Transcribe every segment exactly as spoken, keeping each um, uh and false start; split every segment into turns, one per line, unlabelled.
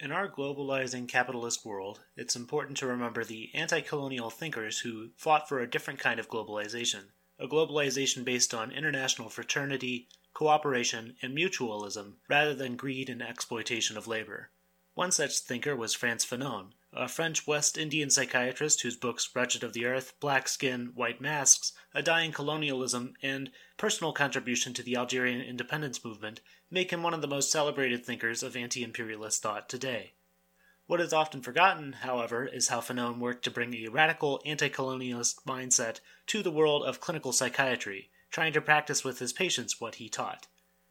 In our globalizing capitalist world, it's important to remember the anti-colonial thinkers who fought for a different kind of globalization, a globalization based on international fraternity, cooperation, and mutualism, rather than greed and exploitation of labor. One such thinker was Frantz Fanon, a French West Indian psychiatrist whose books Wretched of the Earth, Black Skin, White Masks, A Dying Colonialism, and Personal Contribution to the Algerian Independence Movement make him one of the most celebrated thinkers of anti-imperialist thought today. What is often forgotten, however, is how Fanon worked to bring a radical anti-colonialist mindset to the world of clinical psychiatry, trying to practice with his patients what he taught.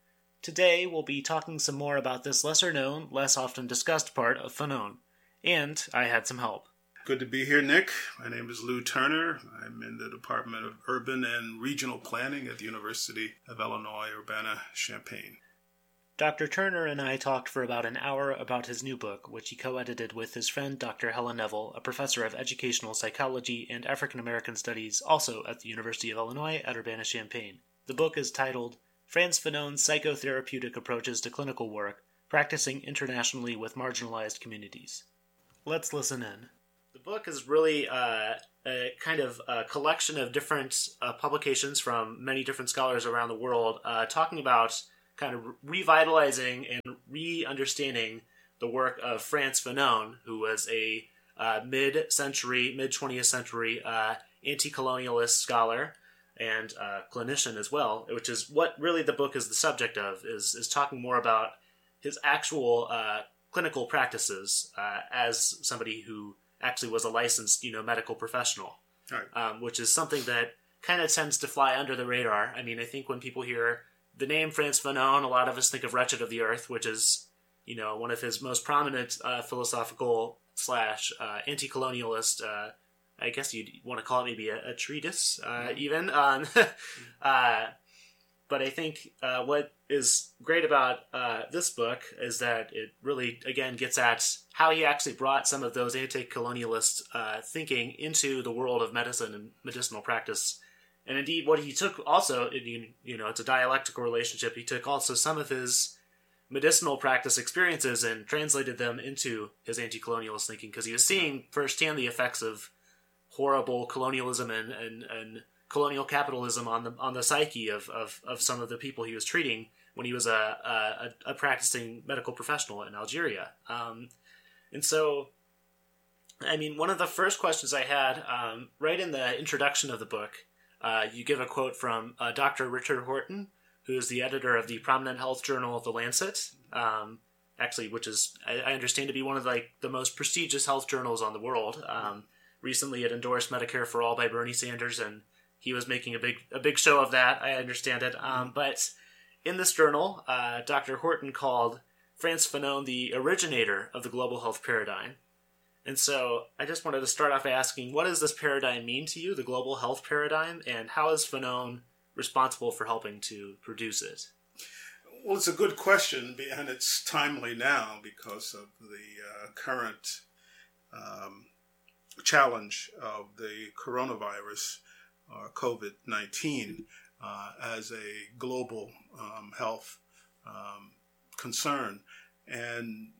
Today, we'll be talking some more about this lesser-known, less often discussed part of Fanon. And I had some help.
Good to be here, Nick. My name is Lou Turner. I'm in the Department of Urban and Regional Planning at the University of Illinois Urbana-Champaign.
Doctor Turner and I talked for about an hour about his new book, which he co-edited with his friend Doctor Helen Neville, a professor of educational psychology and African American studies, also at the University of Illinois at Urbana-Champaign. The book is titled Frantz Fanon's Psychotherapeutic Approaches to Clinical Work, Practicing Internationally with Marginalized Communities. Let's listen in. The book is really uh, a kind of a collection of different uh, publications from many different scholars around the world uh, talking about kind of revitalizing and re-understanding the work of Frantz Fanon, who was a uh, mid-century, mid-twentieth century uh, anti-colonialist scholar and uh, clinician as well, which is what really the book is the subject of, is, is talking more about his actual uh, clinical practices uh, as somebody who actually was a licensed, you know, medical professional,
right.
um, which is something that kind of tends to fly under the radar. I mean, I think when people hear the name Frantz Fanon, a lot of us think of Wretched of the Earth, which is, you know, one of his most prominent uh, philosophical slash uh, anti-colonialist, uh, I guess you'd want to call it maybe a, a treatise, uh, mm-hmm. even. Um, uh, but I think uh, what is great about uh, this book is that it really, again, gets at how he actually brought some of those anti-colonialist uh, thinking into the world of medicine and medicinal practice. And indeed, what he took also, you know, it's a dialectical relationship. He took also some of his medicinal practice experiences and translated them into his anti-colonialist thinking, because he was seeing firsthand the effects of horrible colonialism and, and, and colonial capitalism on the on the psyche of, of, of some of the people he was treating when he was a, a, a practicing medical professional in Algeria. Um, and so, I mean, one of the first questions I had, um, right in the introduction of the book, Uh, you give a quote from uh, Doctor Richard Horton, who is the editor of the prominent health journal The Lancet, um, actually, which is, I, I understand, to be one of like the most prestigious health journals on the world. Um, recently, it endorsed Medicare for All by Bernie Sanders, and he was making a big a big show of that. I understand it. Um, but in this journal, uh, Doctor Horton called Frantz Fanon the originator of the global health paradigm. And so I just wanted to start off by asking, what does this paradigm mean to you, the global health paradigm, and how is Fanon responsible for helping to produce it?
Well, it's a good question, and it's timely now because of the uh, current um, challenge of the coronavirus, or covid nineteen, uh, as a global um, health um, concern. And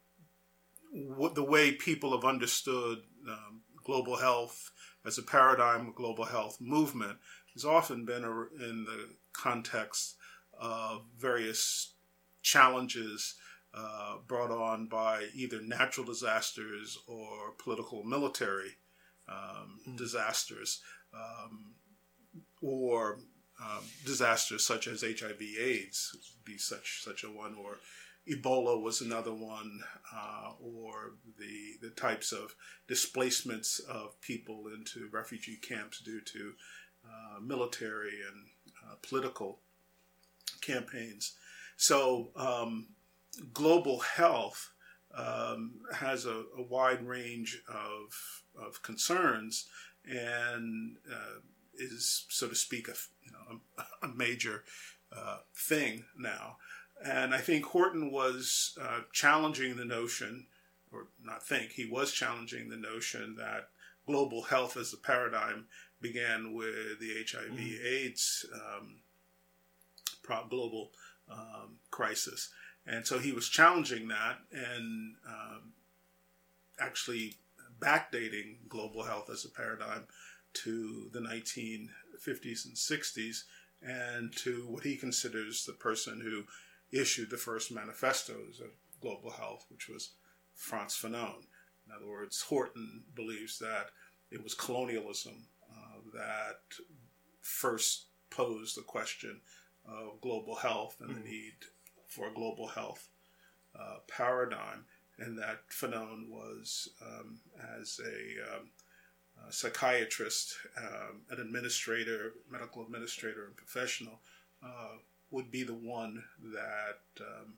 what the way people have understood um, global health as a paradigm of global health movement has often been a, in the context of various challenges uh, brought on by either natural disasters or political military um, mm. disasters, um, or um, disasters such as H I V AIDS would be such such a one, or Ebola was another one, uh, or the the types of displacements of people into refugee camps due to uh, military and uh, political campaigns. So um, global health um, has a, a wide range of of concerns and uh, is, so to speak, a you know a, a major uh, thing now. And I think Horton was uh, challenging the notion, or not think, he was challenging the notion that global health as a paradigm began with the H I V mm. AIDS um, global um, crisis. And so he was challenging that and um, actually backdating global health as a paradigm to the nineteen fifties and sixties and to what he considers the person who issued the first manifestos of global health, which was Frantz Fanon. In other words, Horton believes that it was colonialism uh, that first posed the question of global health and mm-hmm. the need for a global health uh, paradigm, and that Fanon was, um, as a, um, a psychiatrist, um, an administrator, medical administrator and professional, uh, would be the one that um,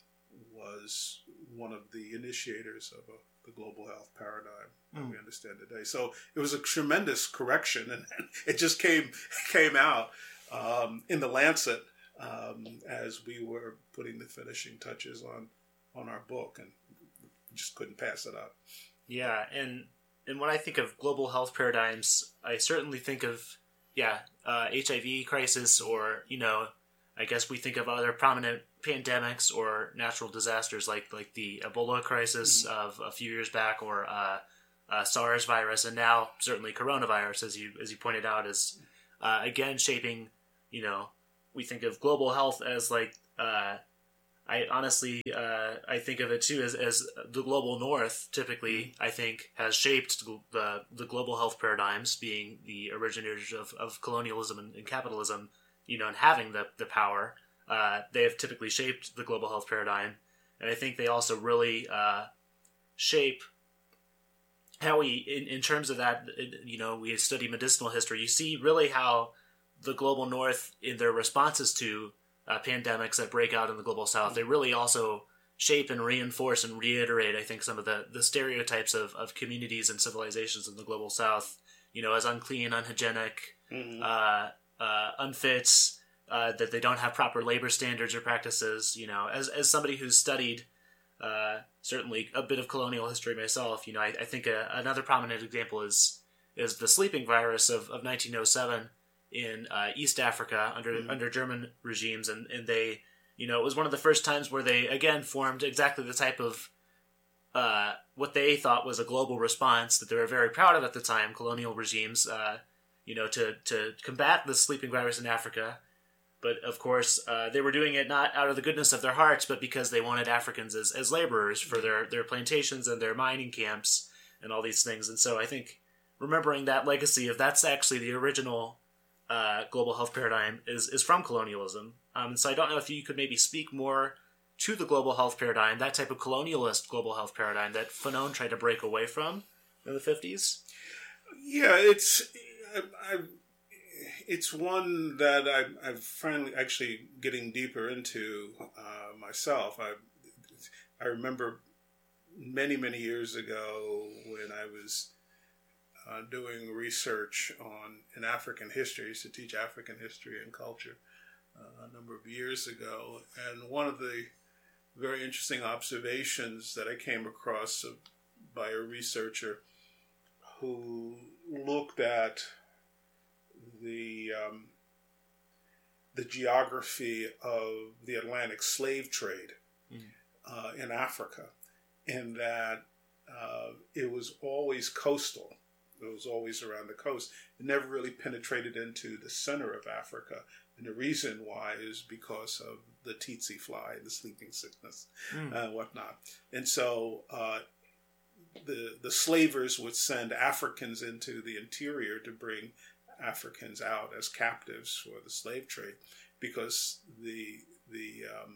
was one of the initiators of a, the global health paradigm that mm. we understand today. So it was a tremendous correction, and it just came came out um, in the Lancet um, as we were putting the finishing touches on on our book, and we just couldn't pass it up.
Yeah, and and when I think of global health paradigms, I certainly think of yeah uh, H I V crisis, or you know. I guess we think of other prominent pandemics or natural disasters like like the Ebola crisis mm-hmm. of a few years back, or uh, uh, SARS virus, and now certainly coronavirus, as you as you pointed out, is uh, again shaping. You know, we think of global health as like uh, I honestly uh, I think of it too as as the global north. Typically, mm-hmm. I think has shaped the the global health paradigms, being the originators of, of colonialism and, and capitalism. You know, and having the, the power, uh, they have typically shaped the global health paradigm. And I think they also really uh, shape how we, in, in terms of that, you know, we study medicinal history, you see really how the global north, in their responses to uh, pandemics that break out in the global south, they really also shape and reinforce and reiterate, I think, some of the, the stereotypes of, of communities and civilizations in the global south, you know, as unclean, unhygienic, mm-hmm. uh, Uh, unfit, uh, that they don't have proper labor standards or practices. You know, as as somebody who's studied uh, certainly a bit of colonial history myself, you know, I, I think a, another prominent example is is the sleeping virus of, of nineteen oh seven in uh, East Africa under mm-hmm. under German regimes, and, and they, you know, it was one of the first times where they again formed exactly the type of uh, what they thought was a global response that they were very proud of at the time. Colonial regimes. Uh, you know, to, to combat the sleeping virus in Africa. But, of course, uh, they were doing it not out of the goodness of their hearts, but because they wanted Africans as, as laborers for their, their plantations and their mining camps and all these things. And so I think remembering that legacy of that's actually the original uh, global health paradigm is, is from colonialism. Um, so I don't know if you could maybe speak more to the global health paradigm, that type of colonialist global health paradigm that Fanon tried to break away from in the fifties.
Yeah, it's... I, it's one that I, I'm finally actually getting deeper into uh, myself. I, I remember many, many years ago when I was uh, doing research on in African history. I used to teach African history and culture uh, a number of years ago. And one of the very interesting observations that I came across uh, by a researcher who looked at the um, the geography of the Atlantic slave trade mm. uh, in Africa, and that uh, it was always coastal. It was always around the coast. It never really penetrated into the center of Africa, and the reason why is because of the tsetse fly, the sleeping sickness, mm. and uh, whatnot. And so uh, the the slavers would send Africans into the interior to bring Africans out as captives for the slave trade, because the the um,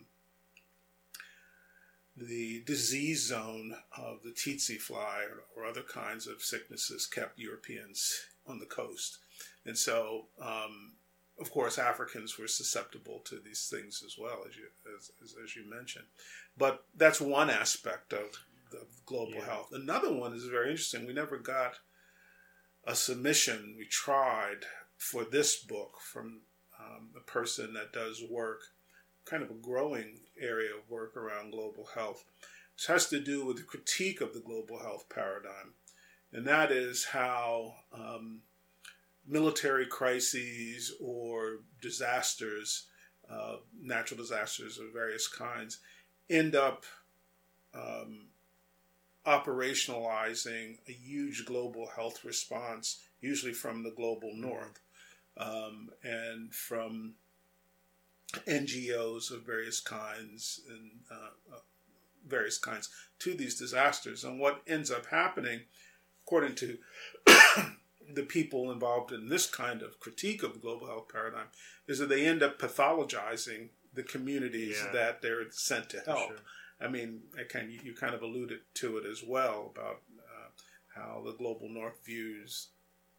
the disease zone of the tsetse fly or, or other kinds of sicknesses kept Europeans on the coast, and so um, of course Africans were susceptible to these things as well, as you as as, as you mentioned. But that's one aspect of the global yeah. health. Another one is very interesting. We never got a submission. We tried for this book from um, a person that does work, kind of a growing area of work around global health. This has to do with the critique of the global health paradigm, and that is how um, military crises or disasters, uh, natural disasters of various kinds, end up um, operationalizing a huge global health response, usually from the global north, um, and from N G Os of various kinds and uh, uh, various kinds to these disasters. And what ends up happening, according to the people involved in this kind of critique of the global health paradigm, is that they end up pathologizing the communities yeah. that they're sent to help. Sure. I mean, I kind you, you kind of alluded to it as well about uh, how the global north views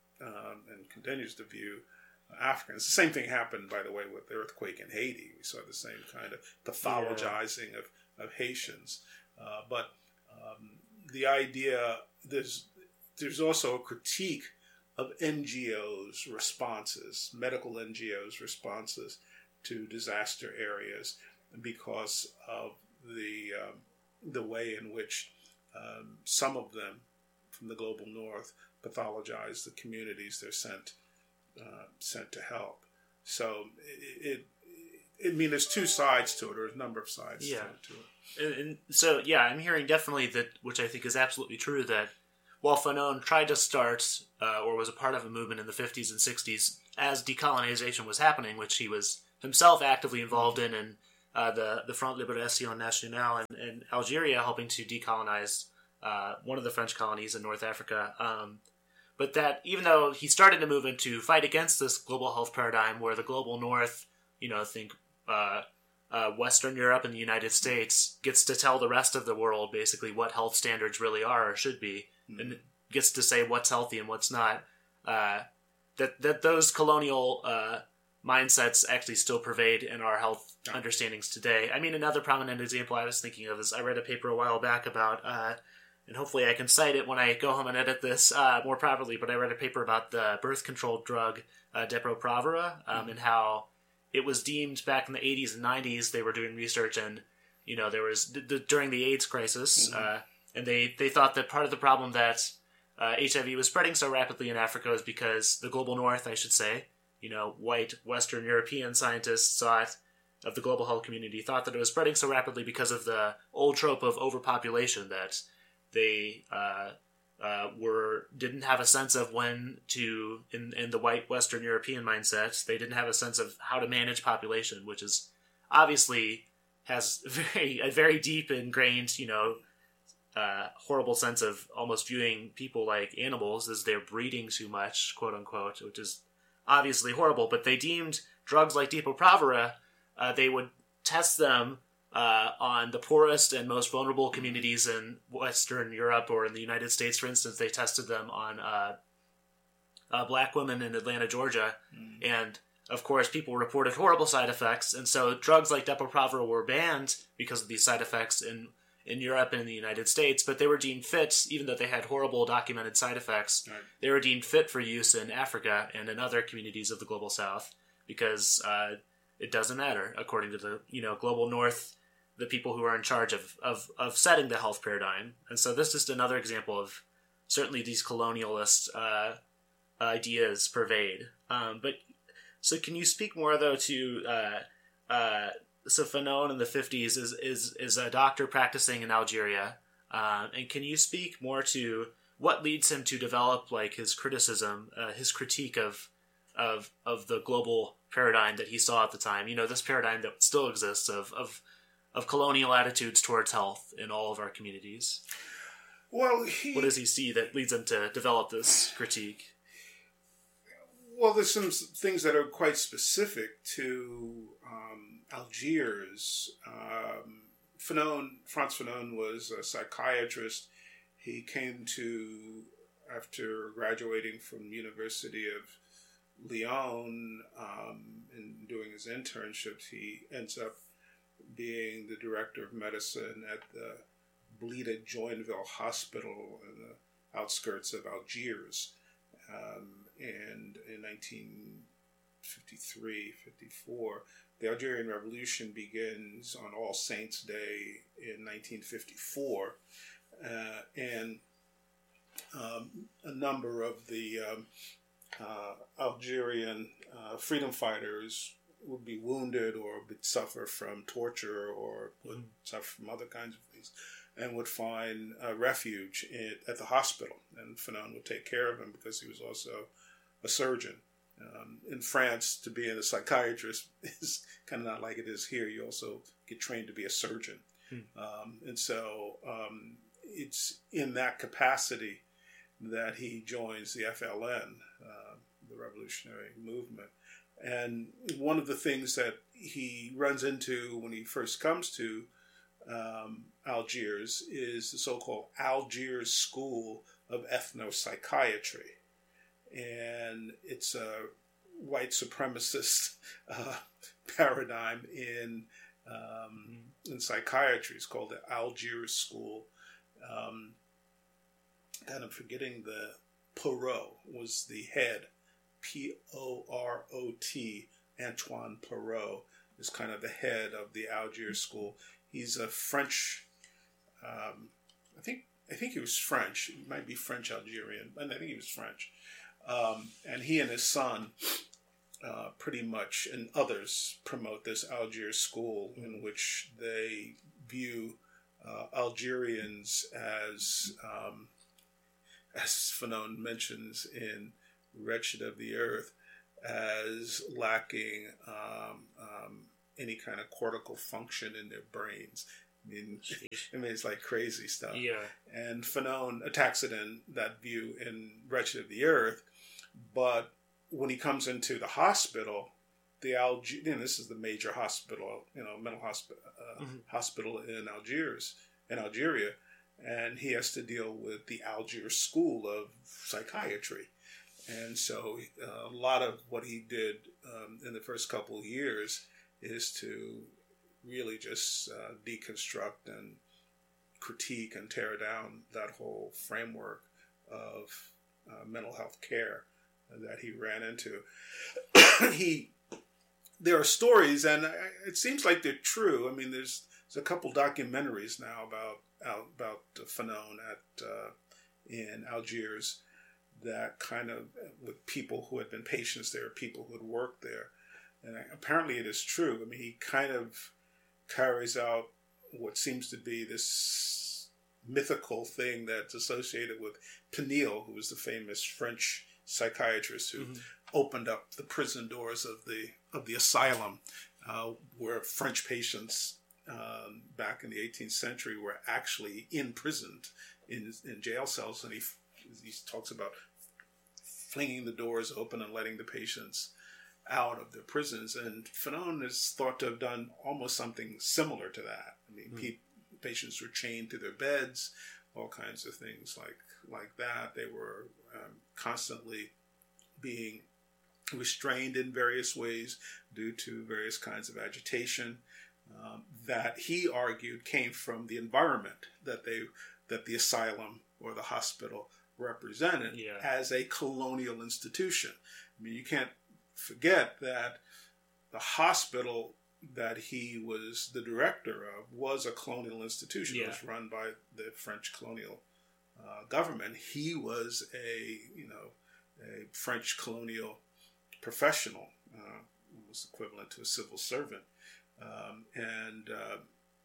um, and continues to view Africans. The same thing happened, by the way, with the earthquake in Haiti. We saw the same kind of pathologizing yeah. of, of Haitians. Uh, but um, the idea, there's there's also a critique of N G Os' responses, medical N G Os' responses to disaster areas because of the um, the way in which um, some of them from the global north pathologize the communities they're sent uh, sent to help. So it, it, I mean, there's two sides to it, or a number of sides
yeah.
to, to it.
And, and so, yeah, I'm hearing definitely that, which I think is absolutely true, that while Fanon tried to start uh, or was a part of a movement in the fifties and sixties as decolonization was happening, which he was himself actively involved in, and uh, the, the Front Libération Nationale in, in Algeria helping to decolonize uh, one of the French colonies in North Africa. Um, but that even though he started a movement to fight against this global health paradigm where the global north, you know, think uh, uh, Western Europe and the United States gets to tell the rest of the world basically what health standards really are or should be, mm-hmm. and gets to say what's healthy and what's not, uh, that, that those colonial uh, mindsets actually still pervade in our health understandings today. I mean, another prominent example I was thinking of is I read a paper a while back about, uh, and hopefully I can cite it when I go home and edit this uh, more properly, but I read a paper about the birth control drug uh, Depo-Provera, um, mm-hmm. and how it was deemed back in the eighties and nineties, they were doing research, and, you know, there was, d- d- during the AIDS crisis, mm-hmm. uh, and they, they thought that part of the problem that uh, H I V was spreading so rapidly in Africa was because the global north, I should say, you know, white Western European scientists thought of the global health community, thought that it was spreading so rapidly because of the old trope of overpopulation, that they uh, uh, were didn't have a sense of when to, in, in the white Western European mindset, they didn't have a sense of how to manage population, which is obviously has very a very deep ingrained, you know, uh, horrible sense of almost viewing people like animals as they're breeding too much, quote unquote, which is obviously horrible. But they deemed drugs like Depo-Provera, uh, they would test them uh, on the poorest and most vulnerable communities in Western Europe or in the United States, for instance. They tested them on uh, uh, black women in Atlanta, Georgia, mm. and of course, people reported horrible side effects, and so drugs like Depo-Provera were banned because of these side effects in, in Europe and in the United States, but they were deemed fit, even though they had horrible documented side effects, right. They were deemed fit for use in Africa and in other communities of the Global South, because uh, it doesn't matter, according to the you know Global North, the people who are in charge of, of, of setting the health paradigm. And so this is just another example of certainly these colonialist uh, ideas pervade. Um, but So can you speak more, though, to, uh, uh, so Fanon in the fifties is, is, is a doctor practicing in Algeria, uh, and can you speak more to what leads him to develop, like, his criticism, uh, his critique of, of, of the global paradigm that he saw at the time? You know, this paradigm that still exists of, of, of colonial attitudes towards health in all of our communities.
Well, he...
What does he see that leads him to develop this critique?
Well, there's some things that are quite specific to um, Algiers. Um, Fanon, Frantz Fanon was a psychiatrist. He came to, after graduating from the University of Lyon um, and doing his internships, he ends up being the director of medicine at the Blida Joinville Hospital in the outskirts of Algiers. Um, and in nineteen fifty-three, fifty-four, the Algerian Revolution begins on All Saints' Day in nineteen fifty-four, uh, and um, a number of the um, uh, Algerian uh, freedom fighters would be wounded or would suffer from torture or would mm. suffer from other kinds of things, and would find a refuge in, at the hospital. And Fanon would take care of him because he was also a surgeon. Um, in France, to be a psychiatrist is kind of not like it is here. You also get trained to be a surgeon. Hmm. Um, and so um, it's in that capacity that he joins the F L N, uh, the revolutionary movement. And one of the things that he runs into when he first comes to um, Algiers is the so-called Algiers School of Ethnopsychiatry. And it's a white supremacist uh, paradigm in um, in psychiatry. It's called the Algiers School. Um, kind of forgetting the Perot was the head. P O R O T, Antoine Perot, is kind of the head of the Algiers School. He's a French, um, I think I think he was French. He might be French Algerian, but I think he was French. Um, and he and his son uh, pretty much, and others, promote this Algiers School in which they view uh, Algerians as, um, as Fanon mentions in Wretched of the Earth, as lacking um, um, any kind of cortical function in their brains. I mean, I mean, it's like crazy stuff.
Yeah.
And Fanon attacks it in that view in Wretched of the Earth, but when he comes into the hospital, the Alge- you know, this is the major hospital, you know, mental hospi- uh, mm-hmm. hospital in Algiers, in Algeria, and he has to deal with the Algiers School of Psychiatry. And so uh, a lot of what he did um, in the first couple of years is to really just uh, deconstruct and critique and tear down that whole framework of uh, mental health care that he ran into. he, there are stories, and it seems like they're true. I mean, there's, there's a couple documentaries now about about Fanon at uh, in Algiers that kind of, with people who had been patients there, people who had worked there. And apparently it is true. I mean, he kind of carries out what seems to be this mythical thing that's associated with Péniel, who was the famous French psychiatrist who mm-hmm. opened up the prison doors of the of the asylum, uh, where French patients um, back in the eighteenth century were actually imprisoned in in jail cells. And he he talks about flinging the doors open and letting the patients out of their prisons. And Fanon is thought to have done almost something similar to that. I mean, mm. pe- patients were chained to their beds, all kinds of things like like that. They were um, constantly being restrained in various ways due to various kinds of agitation um, that he argued came from the environment that they that the asylum or the hospital represented yeah. as a colonial institution. I mean, you can't forget that the hospital that he was the director of was a colonial institution. Yeah. It was run by the French colonial uh, government. He was a, you know, a French colonial professional, uh, almost equivalent to a civil servant. Um, and, uh,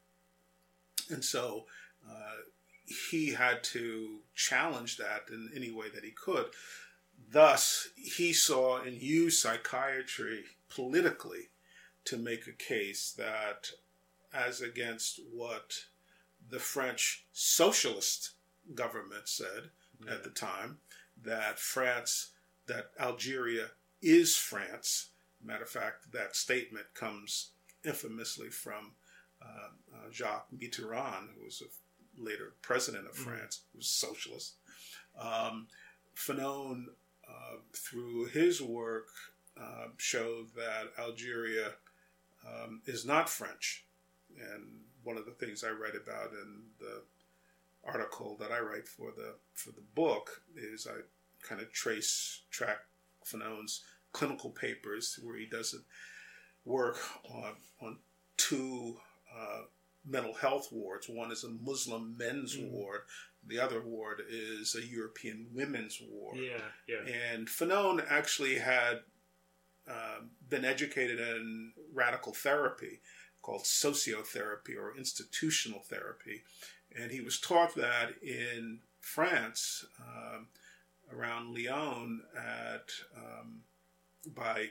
and so, uh, he had to challenge that in any way that he could. Thus, he saw and used psychiatry politically to make a case that, as against what the French socialist government said yeah. at the time, that France, that Algeria is France. Matter of fact, that statement comes infamously from uh, uh, Jacques Mitterrand, who was a later president of France, mm-hmm. who was socialist. Um, Fanon, uh, through his work, uh, showed that Algeria um, is not French. And one of the things I write about in the article that I write for the for the book is I kind of trace, track Fanon's clinical papers where he does work on, on two uh, mental health wards. One is a Muslim men's mm. ward. The other ward is a European women's ward.
Yeah, yeah.
And Fanon actually had uh, been educated in radical therapy called sociotherapy or institutional therapy. And he was taught that in France, um, around Lyon, at um, by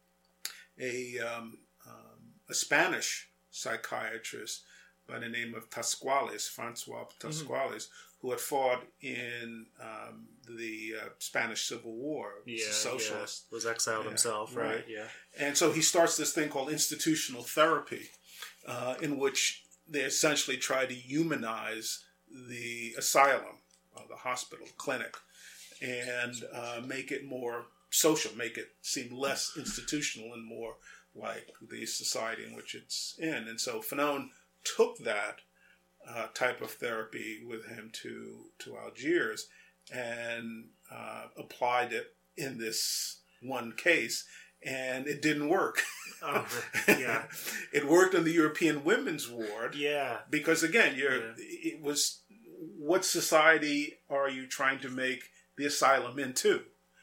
a, um, um, a Spanish psychiatrist by the name of Pascuales, Francois Pascuales, mm-hmm. who had fought in um, the uh, Spanish Civil War. He was
yeah,
a socialist.
Yeah. Was exiled yeah, himself, right. right? Yeah.
And so he starts this thing called institutional therapy, uh, in which they essentially try to humanize the asylum, uh, the hospital, clinic, and uh, make it more social, make it seem less institutional and more like the society in which it's in. And so Fanon took that uh, type of therapy with him to to Algiers and uh, applied it in this one case, and it didn't work.
Oh, yeah.
It worked in the European Women's Ward.
Yeah.
Because again, you're
yeah.
it was what society are you trying to make the asylum into?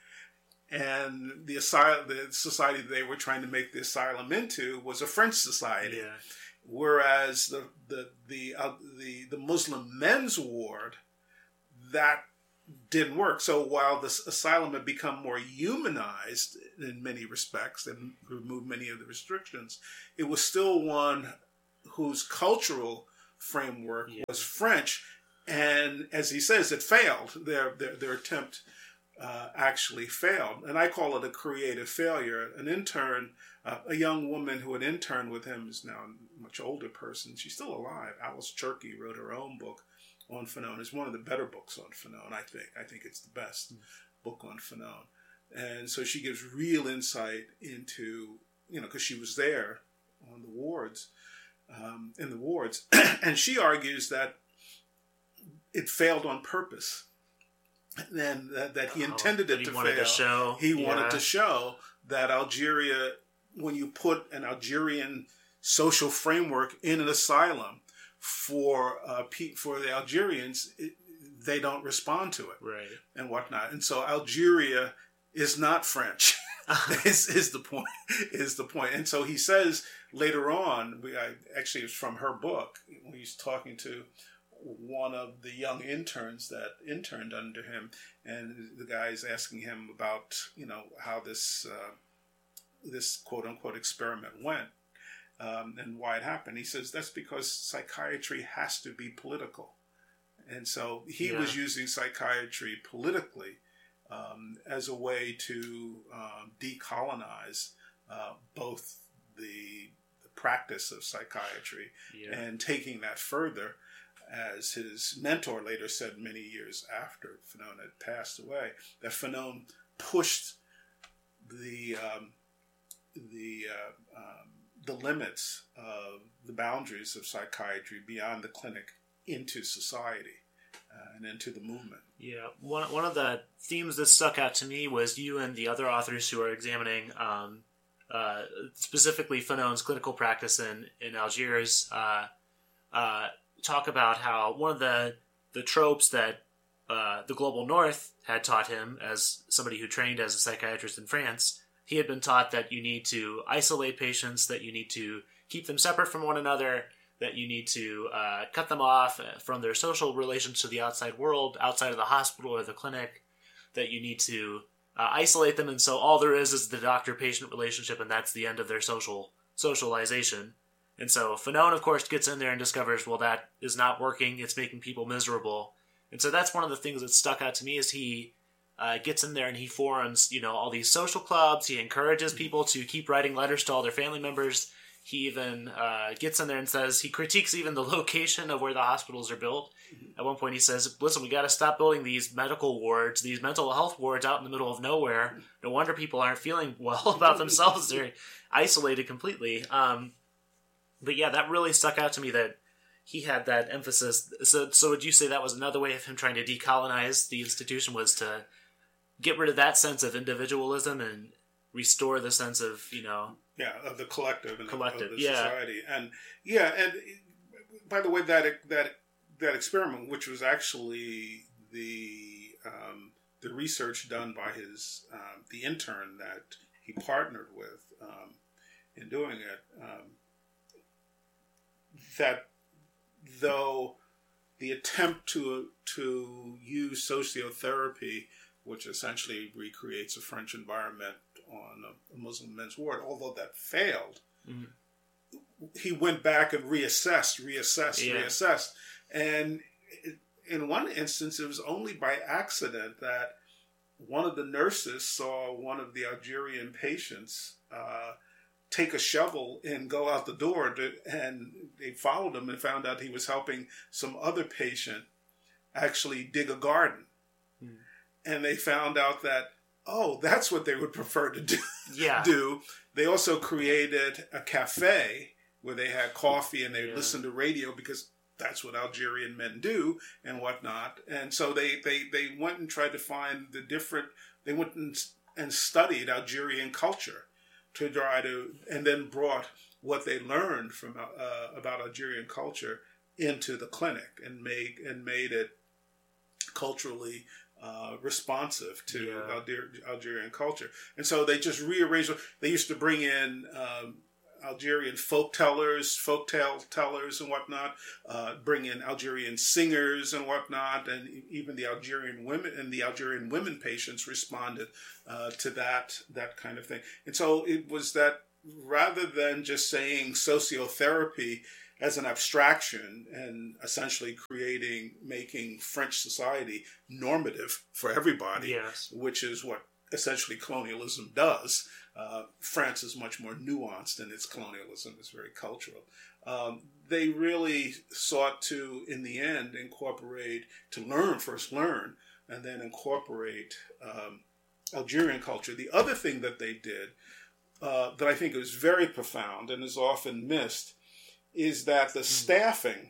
And the asylum, the society they were trying to make the asylum into was a French society.
Yeah.
Whereas the the the, uh, the the Muslim men's ward, that didn't work. So while this asylum had become more humanized in many respects and removed many of the restrictions, it was still one whose cultural framework yeah. was French. And as he says, it failed. Their their, their attempt uh, actually failed. And I call it a creative failure. An intern, uh, a young woman who had interned with him is now a much older person. She's still alive. Alice Cherky wrote her own book on Fanon. It's one of the better books on Fanon, I think. I think it's the best mm. book on Fanon. And so she gives real insight into, you know, because she was there on the wards, um, in the wards. And she argues that it failed on purpose. And that, that he intended
oh,
it
he
to
wanted
fail.
To show.
He
yeah.
wanted to show that Algeria, when you put an Algerian social framework in an asylum, for uh, for the Algerians, it, they don't respond to it,
right,
and whatnot. And so Algeria is not French. is, is the point? Is the point? And so he says later on, we, I, actually it's from her book, when he's talking to one of the young interns that interned under him, and the guy is asking him about, you know, how this uh, this quote unquote experiment went. Um, and why it happened. He says that's because psychiatry has to be political. And so he yeah. was using psychiatry politically um, as a way to um, decolonize uh, both the, the practice of psychiatry yeah. and taking that further, as his mentor later said many years after Fanon had passed away, that Fanon pushed the, um, the uh, um, the limits of the boundaries of psychiatry beyond the clinic into society uh, and into the movement.
Yeah, one one of the themes that stuck out to me was you and the other authors who are examining um, uh, specifically Fanon's clinical practice in, in Algiers uh, uh, talk about how one of the, the tropes that uh, the Global North had taught him as somebody who trained as a psychiatrist in France. He had been taught that you need to isolate patients, that you need to keep them separate from one another, that you need to uh, cut them off from their social relations to the outside world, outside of the hospital or the clinic, that you need to uh, isolate them, and so all there is is the doctor-patient relationship, and that's the end of their social socialization. And so Fanon, of course, gets in there and discovers, well, that is not working, it's making people miserable. And so that's one of the things that stuck out to me is he Uh, gets in there and he forms, you know, all these social clubs. He encourages people to keep writing letters to all their family members. He even uh, gets in there and says, he critiques even the location of where the hospitals are built. Mm-hmm. At one point he says, listen, we got to stop building these medical wards, these mental health wards out in the middle of nowhere. No wonder people aren't feeling well about themselves. They're isolated completely. Um, but yeah, that really stuck out to me that he had that emphasis. So, so would you say that was another way of him trying to decolonize the institution, was to get rid of that sense of individualism and restore the sense of, you know...
Yeah, of the collective and
collective,
of the
yeah.
society. And, yeah, and by the way, that that that experiment, which was actually the um, the research done by his um, the intern that he partnered with um, in doing it. Um, that though the attempt to to use sociotherapy, which essentially recreates a French environment on a Muslim men's ward, although that failed, mm-hmm. he went back and reassessed, reassessed, yeah. reassessed. And in one instance, it was only by accident that one of the nurses saw one of the Algerian patients uh, take a shovel and go out the door, to, and they followed him and found out he was helping some other patient actually dig a garden. Mm. And they found out that, oh, that's what they would prefer to do. Yeah. do. They also created a cafe where they had coffee and they yeah. listened to radio because that's what Algerian men do and whatnot. And so they, they, they went and tried to find the different, they went and, and studied Algerian culture to try to, and then brought what they learned from uh, about Algerian culture into the clinic and made, and made it culturally Uh, responsive to yeah. Alger- Algerian culture. And so they just rearranged. They used to bring in um, Algerian folk tellers, folk tale tellers and whatnot, uh, bring in Algerian singers and whatnot, and even the Algerian women and the Algerian women patients responded uh, to that, that kind of thing. And so it was that rather than just saying sociotherapy as an abstraction and essentially creating, making French society normative for everybody, yes. which is what essentially colonialism does. Uh, France is much more nuanced in its colonialism. It's very cultural. Um, they really sought to, in the end, incorporate, to learn, first learn, and then incorporate um, Algerian culture. The other thing that they did uh, that I think is very profound and is often missed is that the staffing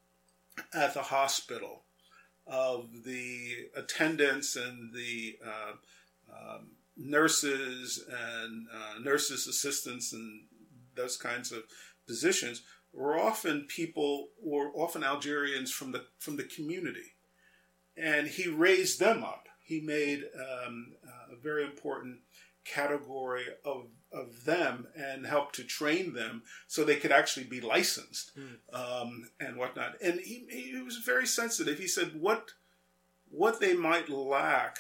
at the hospital of the attendants and the uh, um, nurses and uh, nurses' assistants and those kinds of positions were often people, were often Algerians from the from the community. And he raised them up. He made um, a very important category of of them and helped to train them so they could actually be licensed mm. um, and whatnot. And he, he was very sensitive. He said what what they might lack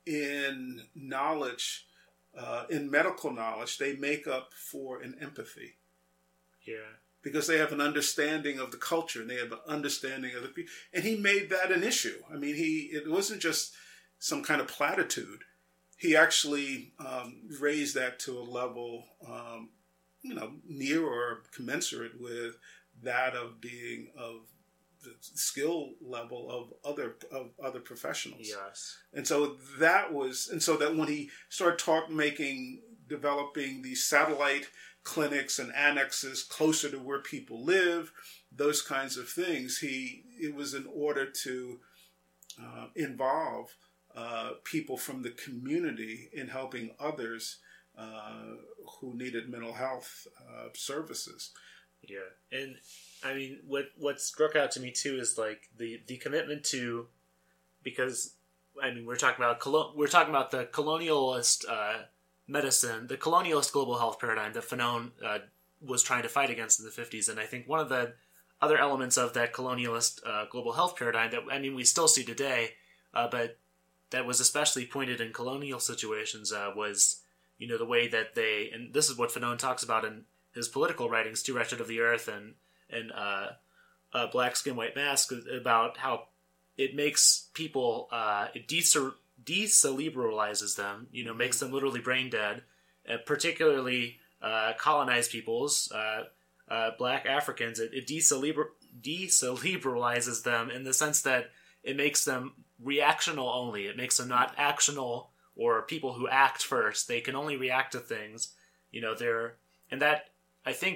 in knowledge, uh, in medical knowledge, they make up for in empathy. Yeah. Because they have an understanding of the culture and they have an understanding of the people. And he made that an issue. I mean, he it wasn't just some kind of platitude. He actually um, raised that to a level, um, you know, near or commensurate with that of being of the skill level of other of other professionals. Yes. And so that was, and so that when he started talk making, developing these satellite clinics and annexes closer to where people live, those kinds of things, he it was in order to uh, involve Uh, people from the community in helping others uh, who needed mental health uh, services.
Yeah, and I mean, what what struck out to me too is like the, the commitment to, because I mean we're talking about colo- we're talking about the colonialist uh, medicine, the colonialist global health paradigm that Fanon uh, was trying to fight against in the fifties, and I think one of the other elements of that colonialist uh, global health paradigm that I mean we still see today, uh, but that was especially pointed in colonial situations uh, was, you know, the way that they, and this is what Fanon talks about in his political writings, Too Wretched of the Earth and and uh, uh, Black Skin, White Mask, about how it makes people, uh, it de- decerebralizes them, you know, makes them literally brain dead, uh, particularly uh, colonized peoples, uh, uh, Black Africans. It, it decerebr- decerebralizes them in the sense that it makes them reactional only. It makes them not actional or people who act first. They can only react to things. You know, they're, and that, I think,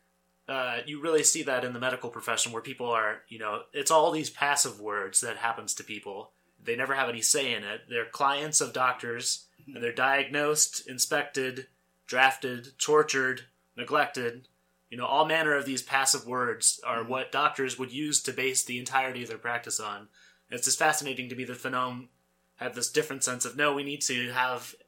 uh, you really see that in the medical profession where people are, you know, it's all these passive words that happens to people. They never have any say in it. They're clients of doctors, and they're diagnosed, inspected, drafted, tortured, neglected. You know, all manner of these passive words are mm-hmm. what doctors would use to base the entirety of their practice on. It's just fascinating to me that Fanon had this different sense of, no, we need to have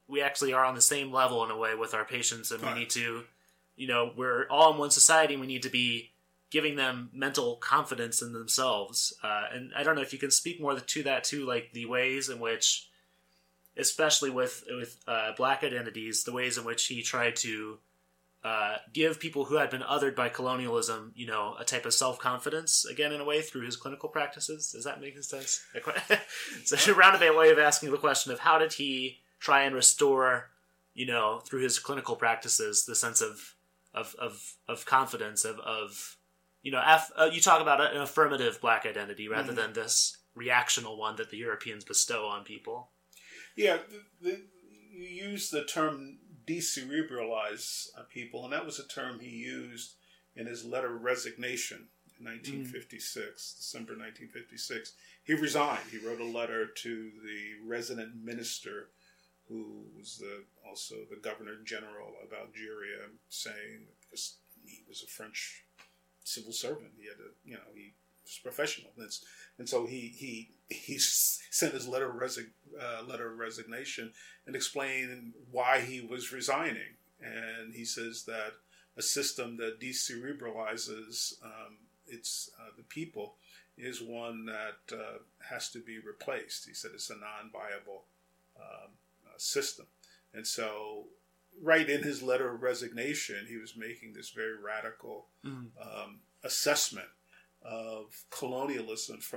we actually are on the same level in a way with our patients, and we
right.
need to, you know, we're all in one society, and we need to be giving them mental confidence in themselves. Uh, and I don't know if you can speak more to that too, like the ways in which, especially with with uh, Black identities, the ways in which he tried to uh, give people who had been othered by colonialism, you know, a type of self-confidence, again, in a way, through his clinical practices. Does that make sense? It's a roundabout way of asking the question of how did he try and restore, you know, through his clinical practices, the sense of of of, of confidence, of, of you know, af- uh, you talk about an affirmative Black identity rather mm-hmm. than this reactional one that the Europeans bestow on people.
Yeah, the, the, you use the term decerebralize people, and that was a term he used in his letter of resignation in nineteen fifty-six, mm. December nineteen fifty-six. He resigned. He wrote a letter to the resident minister, who was the, also the governor general of Algeria, saying, because he was a French civil servant, he had a, you know, he was professional, and, and so he he he sent his letter of resi- uh, letter of resignation and explained why he was resigning. And he says that a system that decerebralizes um, its uh, the people is one that uh, has to be replaced. He said it's a non-viable um, uh, system, and so. Right in his letter of resignation, he was making this very radical mm. um, assessment of colonialism from